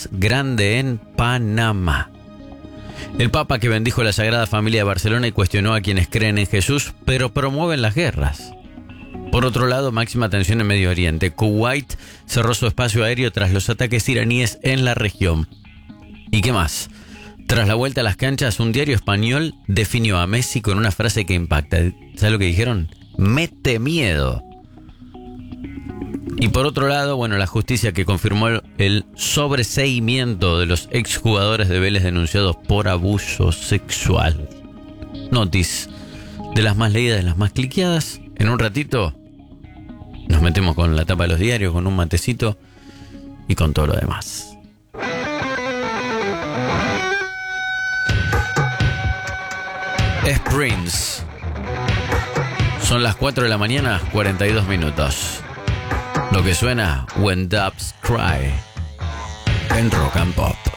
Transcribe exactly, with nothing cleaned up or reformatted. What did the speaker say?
más grande en Panamá. El Papa que bendijo la Sagrada Familia de Barcelona y cuestionó a quienes creen en Jesús, pero promueven las guerras. Por otro lado, máxima tensión en Medio Oriente. Kuwait cerró su espacio aéreo tras los ataques iraníes en la región. ¿Y qué más? Tras la vuelta a las canchas, un diario español definió a Messi con una frase que impacta. ¿Sabes lo que dijeron? Mete miedo. Y por otro lado, bueno, la justicia que confirmó el sobreseimiento de los exjugadores de Vélez denunciados por abuso sexual. Notis, de las más leídas, de las más cliqueadas. En un ratito nos metemos con la tapa de los diarios, con un matecito y con todo lo demás. Es Prince. Son las cuatro de la mañana, cuarenta y dos minutos. Lo que suena, When Doves Cry, en Rock and Pop.